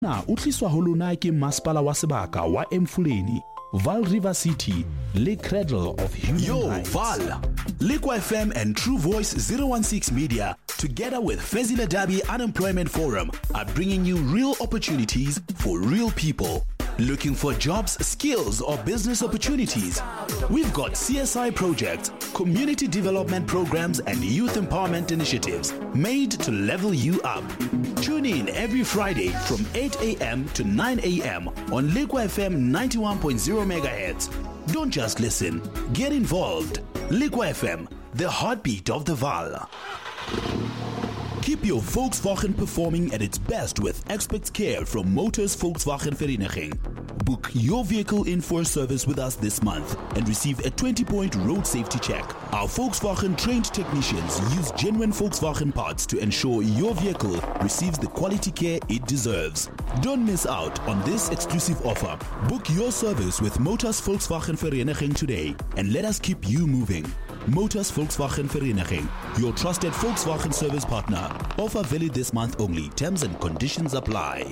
Na utliswa ho lona ke masepala wa sebaka wa Mfuleni, Vaal River City, le cradle of human rights. Vaal, Liquid FM and True Voice 016 Media, together with Fezile Dabi Unemployment Forum, are bringing you real opportunities for real people. Looking for jobs, skills, or business opportunities? We've got CSI projects, community development programs, and youth empowerment initiatives made to level you up. Tune in every Friday from 8 a.m. to 9 a.m. on Liquid FM 91.0 MHz. Don't just listen, get involved. Liquid FM, the heartbeat of the Vaal. Keep your Volkswagen performing at its best with expert care from Motors Volkswagen Vereniging. Book your vehicle in for a service with us this month and receive a 20-point road safety check. Our Volkswagen trained technicians use genuine Volkswagen parts to ensure your vehicle receives the quality care it deserves. Don't miss out on this exclusive offer. Book your service with Motors Volkswagen Vereniging today and let us keep you moving. Motors Volkswagen Vereniging, your trusted Volkswagen service partner. Offer valid this month only. Terms and conditions apply.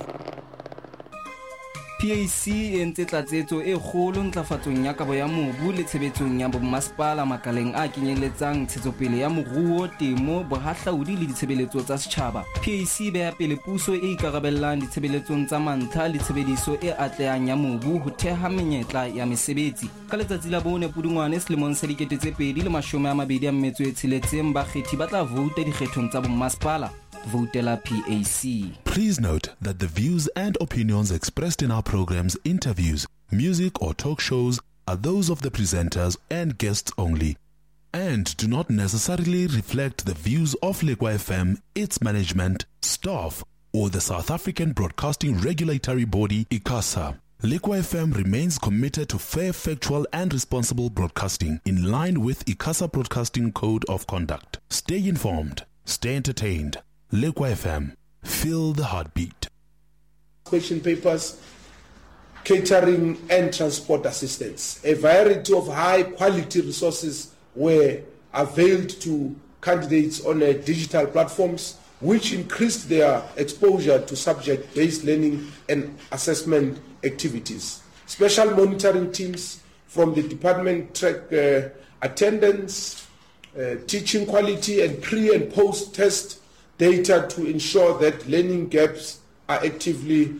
PAC e ntse tlatsetso e kgolo ntlafatsong ya kabo ya mobu le tshebetsong ya bommasepala makaleng a kenyeletsang tshetsopele ya moruo, temo, bohahlaudi le ditshebeletso tsa setjhaba. PAC beha pele puso e ikarabellang ditshebeletsong tsa mantlha le tshebediso e atlehang ya mobu ho theha menyetla ya mesebetsi. Ka letsatsi la 4 Pudungwane selemong sa 2026 bakgethi ba tla vouta dikgethong tsa bommasepala. Votela PAC. Please note that the views and opinions expressed in our programs, interviews, music or talk shows are those of the presenters and guests only, and do not necessarily reflect the views of Liquid FM, its management, staff, or the South African Broadcasting Regulatory Body, ICASA. Liquid FM remains committed to fair, factual and responsible broadcasting in line with ICASA Broadcasting Code of Conduct. Stay informed, stay entertained. Liquid FM, feel the heartbeat. Question papers, catering and transport assistance. A variety of high quality resources were availed to candidates on digital platforms, which increased their exposure to subject-based learning and assessment activities. Special monitoring teams from the department track attendance, teaching quality and pre and post-test data to ensure that learning gaps are actively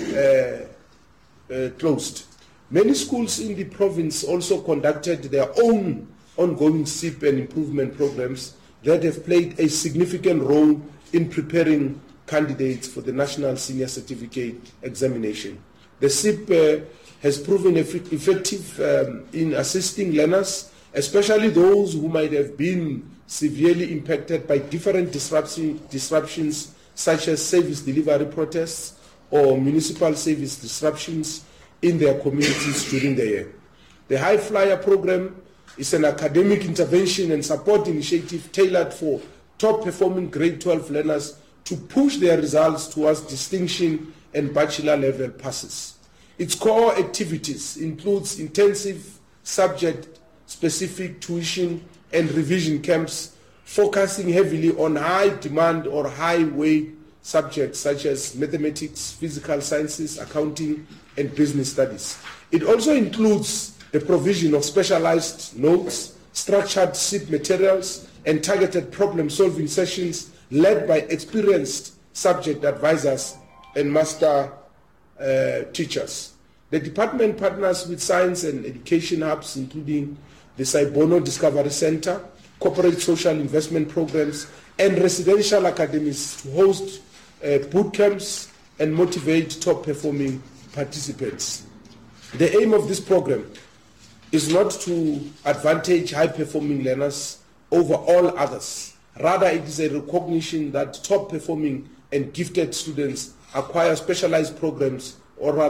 closed. Many schools in the province also conducted their own ongoing SIP and improvement programs that have played a significant role in preparing candidates for the National Senior Certificate Examination. The SIP has proven effective in assisting learners, especially those who might have been severely impacted by different disruptions such as service delivery protests or municipal service disruptions in their communities during the year. The High Flyer program is an academic intervention and support initiative tailored for top-performing grade 12 learners to push their results towards distinction and bachelor level passes. Its core activities includes intensive subject-specific tuition and revision camps focusing heavily on high demand or high weight subjects such as mathematics, physical sciences, accounting, and business studies. It also includes the provision of specialized notes, structured SIP materials, and targeted problem-solving sessions led by experienced subject advisors and master teachers. The department partners with science and education hubs, including the Saibono Discovery Center, corporate social investment programs, and residential academies to host boot camps and motivate top-performing participants. The aim of this program is not to advantage high-performing learners over all others. Rather, it is a recognition that top-performing and gifted students require specialized programs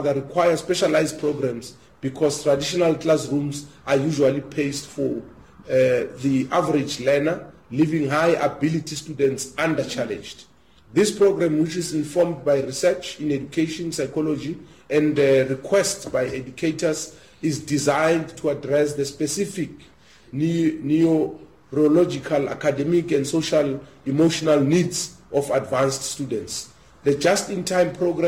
because traditional classrooms are usually paced for the average learner, leaving high-ability students under-challenged. This program, which is informed by research in education psychology and requests by educators, is designed to address the specific neurological, academic, and social emotional needs of advanced students. The Just-in-Time program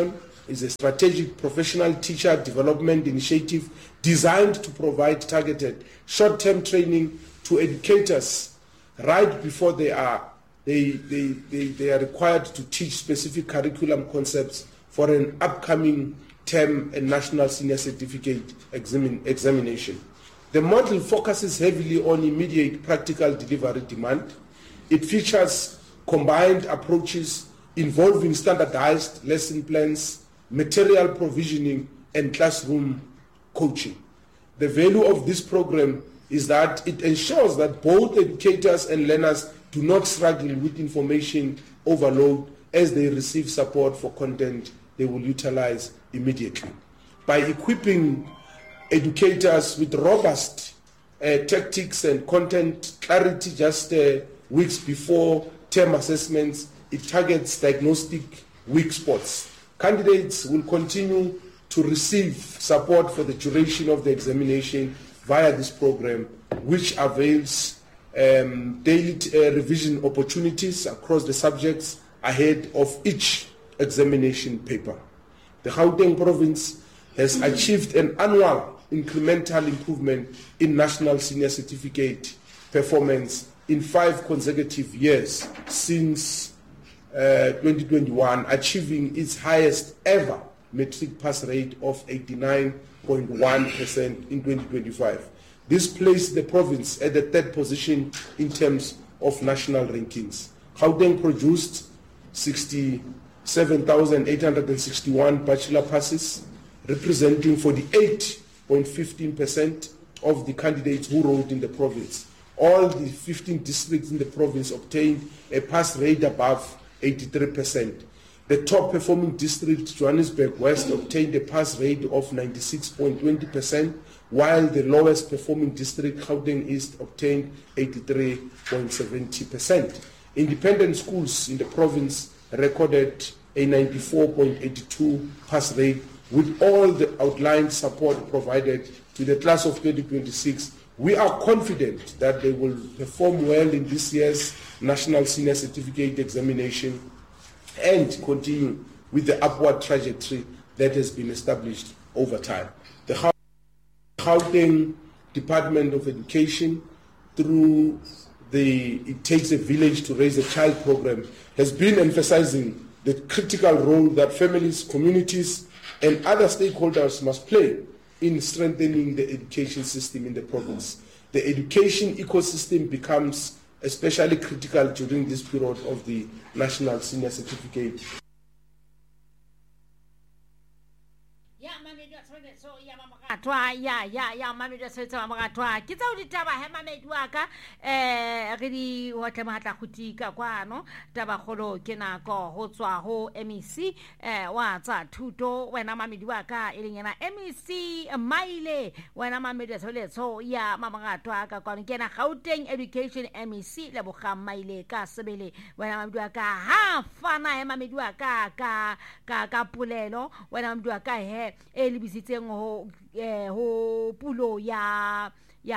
is a strategic professional teacher development initiative designed to provide targeted short-term training to educators right before they are required to teach specific curriculum concepts for an upcoming term and national senior certificate examination. The model focuses heavily on immediate practical delivery demand. It features combined approaches involving standardized lesson plans, material provisioning, and classroom coaching. The value of this program is that it ensures that both educators and learners do not struggle with information overload as they receive support for content they will utilize immediately. By equipping educators with robust tactics and content clarity just weeks before term assessments, it targets diagnostic weak spots. Candidates will continue to receive support for the duration of the examination via this program, which avails daily revision opportunities across the subjects ahead of each examination paper. The Gauteng province has achieved an annual incremental improvement in national senior certificate performance in 5 consecutive years since 2021, achieving its highest ever matric pass rate of 89.1% in 2025. This placed the province at the 3rd position in terms of national rankings. Gauteng produced 67,861 bachelor passes, representing 48.15% of the candidates who wrote in the province. All the 15 districts in the province obtained a pass rate above 83%. The top performing district, Johannesburg West, obtained a pass rate of 96.20%, while the lowest performing district, Gauteng East, obtained 83.70%. Independent schools in the province recorded a 94.82 pass rate. With all the outlined support provided to the class of 2026, we are confident that they will perform well in this year's National Senior Certificate Examination and continue with the upward trajectory that has been established over time. The Gauteng Department of Education, through the It Takes a Village to Raise a Child program, has been emphasizing the critical role that families, communities, and other stakeholders must play in strengthening the education system in the province. The education ecosystem becomes especially critical during this period of the National Senior Certificate. Mamedi setsa magatwa ke tsa o ditaba he mamedi wa ka re di hotle matla khutika kwano taba kholo ke nako ho tswa ho MEC wa tsa thuto wena mamedi wa ka elengena MEC Maile wena mamedi soletso ya magatwa ka kwano ke na Gauteng Education MEC le boga Maile ka sebele wena mamedi wa ka ha fana he mamedi wa ka ka pulelo wena mamedi wa ka he elibisitseng ho pulo ya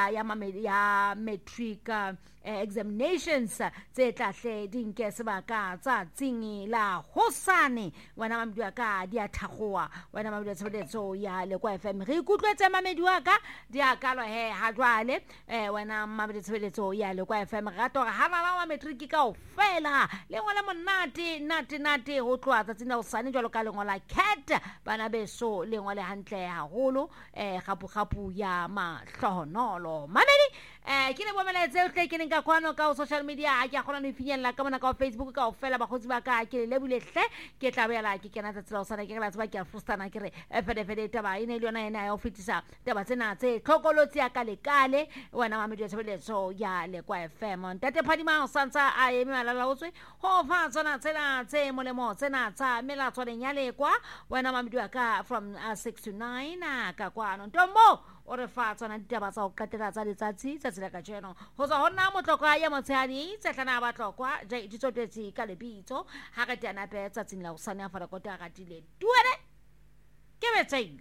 matric examinations tse tlahle dinke sebaka tsa tsingi la hosane wena mamedi wa ka dia thagoa wena mamedi wa tshebetso ya Lekwa FM re ikutlwetse mamedi wa ka dia kalo he ha jwale wena mamedi wa tshebetso ya Lekwa FM gato ga hana wa matric ka o fela le ngole monate ho tloa tsa tsina o sane jwalo ka lengola cat bana beso le ngole hantle haholo gapu ya mahlohonolo mamedi ke le bomeletse o tle ke nka kwano ka social media a ke a gona no finyella ka bona ka Facebook ka o fela bagotsi ba ka ke le bulehle ke tlabela ke kena tsa tsela o sana ke la tsba ke a frustana ke re fede taba ine le yona ena ya ofitisa taba tsena tse tlhokolotsi ya ka lekale wena mamedi wa tshebetso ya Lekwa FM ntate Phadima o santsa a eme malala o tswe ho fa tsona tsena tse molemo tsena tsa melatso le nyalekwa wena mamedi wa ka from 6 to 9 ka kwano ntombo o re fa tsona ditaba tsa o katela tsa letsatsi tsa tsela ka jeno ho tswa hona motlokwa ya motshehadi tsetlana ba tlokwa di tsotetse ka lebitso ha re tana pe tsa tsinla o sana fa go ta gatile duele ke betseng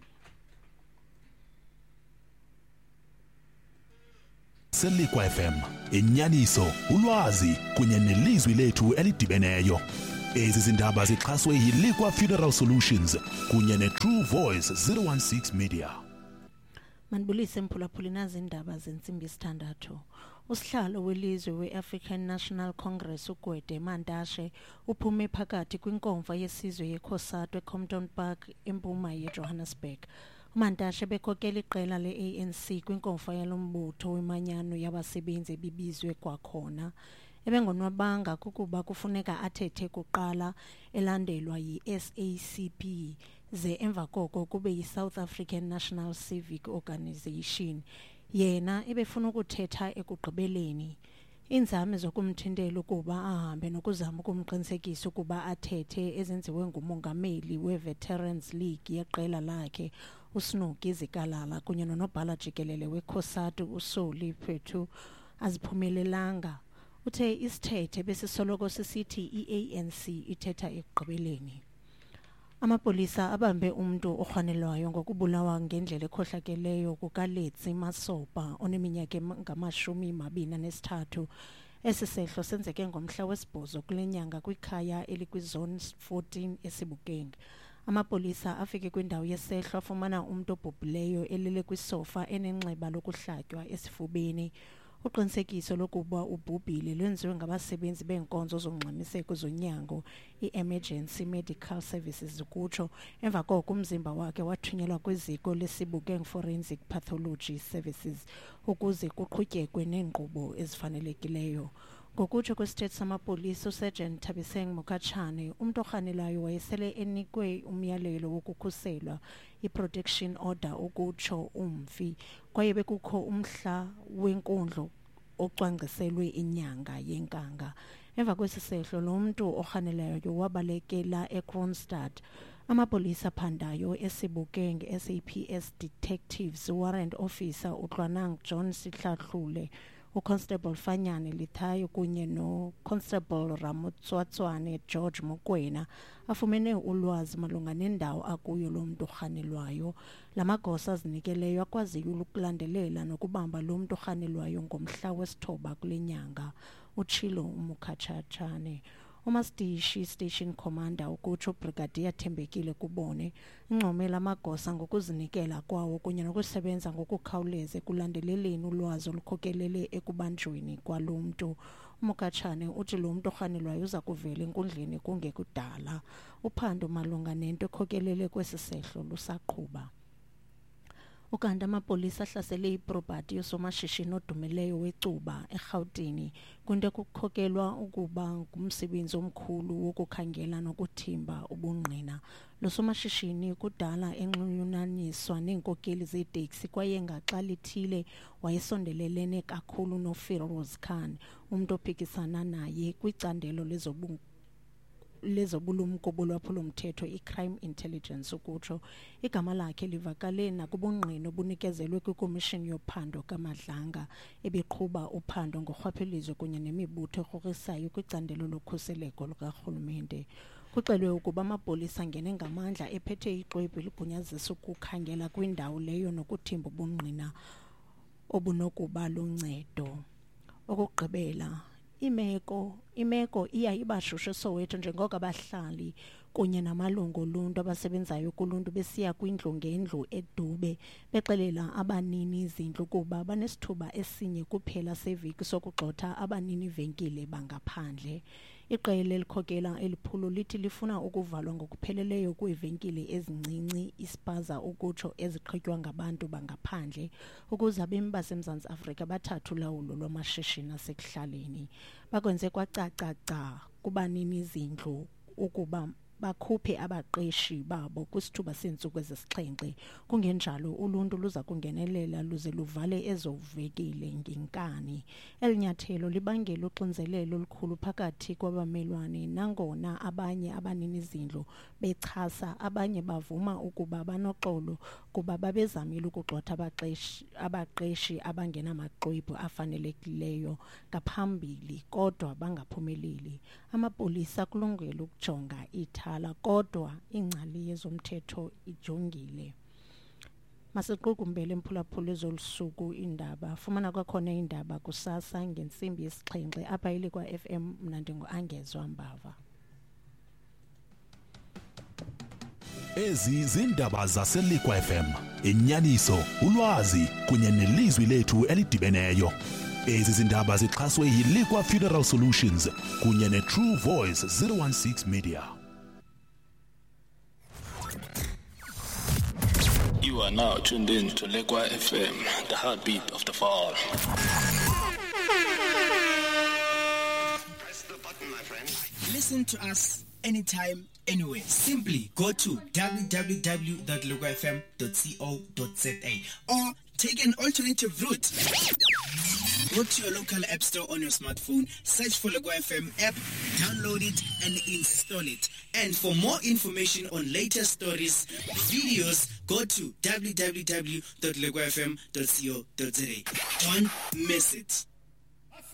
Lekwa FM inyaniso ulwazi kunye nelizwi lethu elidibeneyo. Ezizindaba zixhaswe yiLiqua Funeral Solutions kunye neTrue Voice 016 Media. Manibulise mphulaphuli nazi indaba zensimbi isithandathu. Usihlalo welizwe we-African National Congress uGwede Mantashe uphume phakathi kwinkomfa yesizwe yeCOSATU eCompton Park empuma yeJohannesburg. uMantashe bekhokela iqela le-ANC kwinkomfa yalombutho wemanyano yabasebenzi ebibizwe kwakhona. Ebengonwabanga kukuba kufuneka athethe kuqala elandelwa yi-SACP ze emva koko kube yi-South African National Civic Organisation. Yena ebefuna ukuthetha ekugqibeleni. Inzame zokumthintela ukuba ahambe nokuzama ukumqinisekisa ukuba athethe ezenziwe ngumongameli we-Veterans League yeqela lakhe uSnuki Zikalala kunye nonobhala jikelele weCOSATU uSoli Phethu aziphumelelanga. Uthe isithethe besisoloko sisithi i-ANC ithetha ekugqibeleni. Amapolisa abambe umuntu orhanelwayo ngokubulawa ngendlela ekhohlakeleyo kukaLetsi Masopa oneminyaka engama-23. Esi sehlo senzeke ngomhla wesibhozo kule nyanga kwikhaya elikwizone 14 eSebokeng. Amapolisa afike kwindawo yesehlo afumana umuntu obhubhileyo elele kwisofa enenxeba lokuhlatywa esifubeni. Uqinisekiso lokuba ubhubhile lwenziwe ngabasebenzi beenkonzo zongxamiseko zonyango i-Emergency Medical Services ukutsho emva koko umzimba wakhe wathunyelwa kwiziko leSebokeng Forensic Pathology Services ukuze kuqhutyekwe neenkqubo ezifanelekileyo. Ngokutsho kwesithethe samapolisa uSergeant Thabiseng Mokatshane umuntu orhanelwayo wayesele enikwe umyalelo wokukhuselwa i-protection order ukutsho umfi kwaye bekukho umhla wenkundlo ocwangciselwe inyanga yenkanga. Emva kwesi sehlo lo muntu orhanelwayo wabalekela eKroonstad. Amapolisa phandayo eSebokeng SAPS Detectives Warrant Officer uTlwanang John Sihlahlule uConstable Fanyane Lithayo kunye noConstable Ramotswatswane George Mokwena afumene ulwazi malunga nendawo akuyo lo muntu orhanelwayo. Lamagosa azinikeleyo akwaziyo ukulandelela nokubamba lo muntu orhanelwayo ngomhla wesithoba kule nyanga, utshilo uMukhatshane. uMastishi Station Commander ukutsho Brigadier Thembekile Kubone incomela amagosa ngokuzinikela kwawo kunye nokusebenza ngokukhawuleza ekulandeleleni ulwazi olukhokelele ekubanjweni kwalo muntu. uMukhatshane uthi lo muntu orhanelwayo uza kuvela enkundleni kungekudala. Uphando malunga nento ekhokelele kwesi sehlo lusaqhuba. Ukanti amapolisa ahlasele iproperty yosomashishini odumeleyo wecuba eGauteng kunto kukhokelwa ukuba ngumsebenzi omkhulu wokukhangela nokuthimba ubungqina. Lo somashishini kudala enxulunaniswa neenkokeli zeeteksi kwaye ngaxa lithile wayesondelelene kakhulu noFiroz Khan umuntu ophikisana naye kwicandelo lezobulumko bolwaphulomthetho i-Crime Intelligence ukutsho igama lakhe livakale nakubungqina obunikezelwe kwikomishini yophando kaMadlanga ebeqhuba uphando ngorhwaphilizo kunye nemibutho ekrokrisayo kwicandelo lokhuseleko lukarhulumente. Kuxelwe ukuba amapolisa angene ngamandla ephethe ixwebhu eligunyazisa ukukhangela kwindawo leyo nokuthimba ubungqina obunokuba luncedo. Okugqibela, imeko iya ibashushe Soweto njengoko abahlali kunye namalungu oluntu abasebenzayo kuluntu besiya kwindlu ngendlu eDube bexelela abanini izindlu kuba banesithuba esinye kuphela seviki sokugxotha abanini venkile bangaphandle. Iqela elikhokela eliphulo lithi lifuna ukuvalwa ngokupheleleyo kweevenkile ezincinci ispaza ukutsho eziqhutywa ngabantu bangaphandle ukuze abemi baseMzantsi Afrika bathathe ulawulo lwamashishini asekuhlaleni. Bakwenze kwacaca kubanini izindlu ukuba bakhuphe abaqeshi babo kwisithuba seentsuku ezisixhenxe. Kungenjalo uluntu luza kungenelela luze luvale ezovekile ngenkani. Elinyathelo libangela uxinzelelo olukhulu phakathi kwabamelwane nangona abanye abanini izindlu bechasa abanye bavuma ukuba banoxolo kuba babezamile ukugxotha abaqeshi abangenamaxwebhu afanelekileyo ngaphambili kodwa bangaphumeleli. Amapolisa kulungele ukujonga kodwa ingcali yezomthetho ijongile. Masiqukumbele mphulaphula ezolusuku indaba. Fumana kwakhona indaba kusasa ngentsimbi yesixhenxe apha iLiqua FM. Mna ndinguAngezwa Mbava. Ezi zindaba zaseLikwa FM, inyaniso, ulwazi kunye nelizwi lethu elidibeneyo. Ezi zindaba zixhaswe yiLikwa Funeral Solutions kunye neTrue Voice 016 Media. You are now tuned in to Lekwa FM, the heartbeat of the fall. Press the button, my friend. Listen to us anytime, anywhere. Simply go to www.lekwafm.co.za or take an alternative route. Go to your local app store on your smartphone, search for Lekwa FM app, download it and install it. And for more information on latest stories, videos, go to www.lekwafm.co.za. Don't miss it.